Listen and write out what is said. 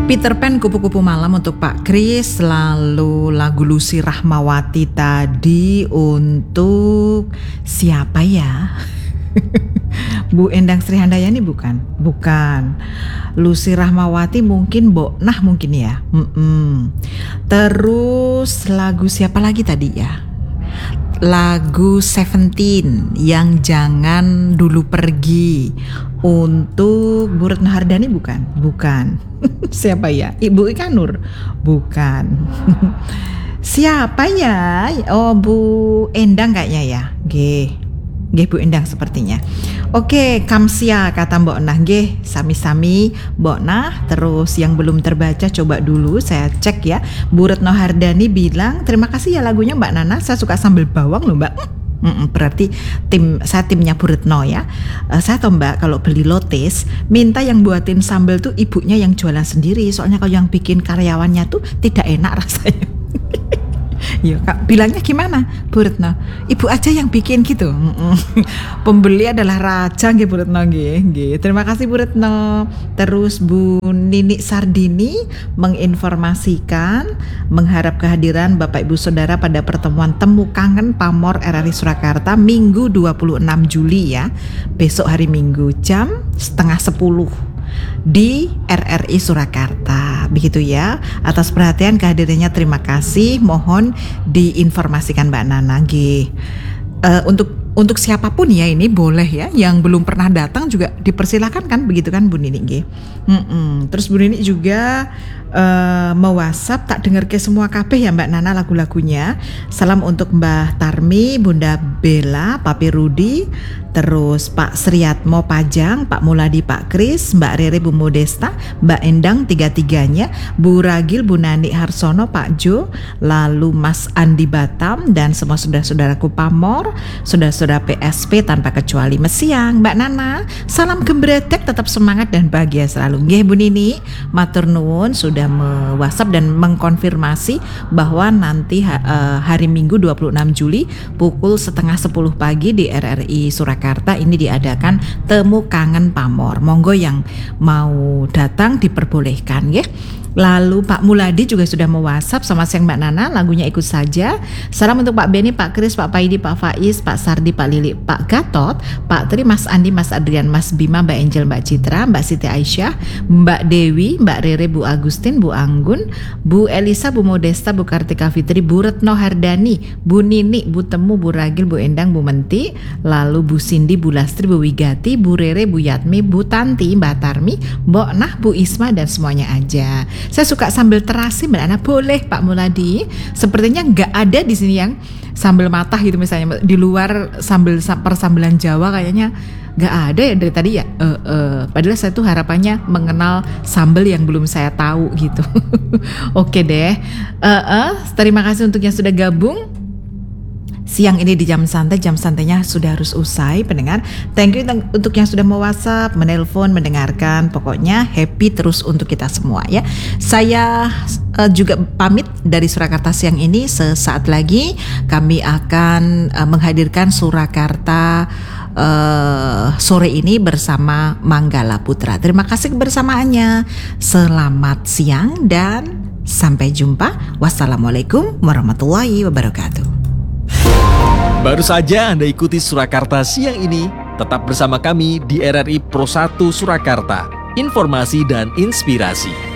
Peter Pan Kupu-Kupu Malam untuk Pak Kris, lalu lagu Lucy Rahmawati tadi untuk siapa ya? Bu Endang Sri Handayani bukan? Bukan. Lucy Rahmawati mungkin Mbok Nah mungkin ya. Terus lagu siapa lagi tadi ya? Lagu Seventeen yang Jangan Dulu Pergi untuk Bu Retno Hardani bukan? Bukan. Siapa ya? Ibu Ika Nur? Bukan. Siapa ya? Oh, Bu Endang kayaknya ya. Nggih Bu Endang sepertinya. Oke, Kamsia kata Mbok Nah. Nggih, sami-sami Mbok Nah. Terus yang belum terbaca coba dulu saya cek ya. Bu Retno Hardani bilang, "Terima kasih ya lagunya Mbak Nana. Saya suka sambal bawang loh, Mbak." Berarti saya timnya Bu Retno ya. Saya tahu Mbak, kalau beli lotis minta yang buatin sambal tuh ibunya yang jualan sendiri. Soalnya kalau yang bikin karyawannya tuh tidak enak rasanya. Ya Kak, bilangnya gimana Bu Retno? Ibu aja yang bikin gitu. Pembeli adalah raja nggih Bu Retno nggih. Terima kasih Bu Retno. Terus Bu Nini Sardini menginformasikan mengharap kehadiran Bapak Ibu Saudara pada pertemuan Temu Kangen Pamor RRI Surakarta Minggu 26 Juli ya. Besok hari Minggu jam 9:30 di RRI Surakarta. Begitu ya. Atas perhatian kehadirannya terima kasih. Mohon diinformasikan Mbak Nana nggih. Untuk siapapun ya ini boleh ya, yang belum pernah datang juga dipersilakan kan, begitu kan Bu Nini nggih. Terus Bu Nini juga me-WhatsApp tak dengar ke semua kabeh ya Mbak Nana lagu-lagunya. Salam untuk Mbah Tarmi, Bunda Bella, Papi Rudi, terus Pak Sriatmo Pajang, Pak Muladi, Pak Kris, Mbak Rere, Bu Modesta, Mbak Endang tiga-tiganya, Bu Ragil, Bu Nani Harsono, Pak Jo, lalu Mas Andi Batam dan semua saudara-saudaraku Pamor, saudara-saudara PSP tanpa kecuali. Mesiang Mbak Nana, salam gembredek, tetap semangat dan bahagia selalu. Nggih Bu Nini, matur nuwun sudah me-WhatsApp dan mengkonfirmasi bahwa nanti hari Minggu 26 Juli pukul 9:30 pagi di RRI Surakarta ini diadakan Temu Kangen Pamor. Monggo yang mau datang diperbolehkan ya. Lalu Pak Muladi juga sudah me-WhatsApp, sama siang Mbak Nana, lagunya ikut saja. Salam untuk Pak Beni, Pak Kris, Pak Paidi, Pak Faiz, Pak Sardi, Pak Lili, Pak Gatot, Pak Tri, Mas Andi, Mas Adrian, Mas Bima, Mbak Angel, Mbak Citra, Mbak Siti Aisyah, Mbak Dewi, Mbak Rere, Bu Agustin, Bu Anggun, Bu Elisa, Bu Modesta, Bu Kartika Fitri, Bu Retno Hardani, Bu Nini, Bu Temu, Bu Ragil, Bu Endang, Bu Menti, lalu Bu Cindy, Bu Lastri, Bu Wigati, Bu Rere, Bu Yatmi, Bu Tanti, Mbak Tarmi, Mbok Nah, Bu Isma dan semuanya aja. Saya suka sambal terasi Mbak Nana, boleh Pak Muladi. Sepertinya nggak ada di sini yang sambal matah gitu misalnya, di luar persambelan Jawa kayaknya nggak ada ya dari tadi ya. Padahal saya tuh harapannya mengenal sambal yang belum saya tahu gitu. Oke deh. Terima kasih untuk yang sudah gabung. Siang ini di jam santainya sudah harus usai pendengar. Thank you untuk yang sudah mau WhatsApp, menelpon, mendengarkan. Pokoknya happy terus untuk kita semua ya. Saya juga pamit dari Surakarta siang ini. Sesaat lagi kami akan menghadirkan Surakarta sore ini bersama Manggala Putra. Terima kasih kebersamaannya. Selamat siang dan sampai jumpa. Wassalamualaikum warahmatullahi wabarakatuh. Baru saja Anda ikuti Surakarta siang ini. Tetap bersama kami di RRI Pro 1 Surakarta. Informasi dan inspirasi.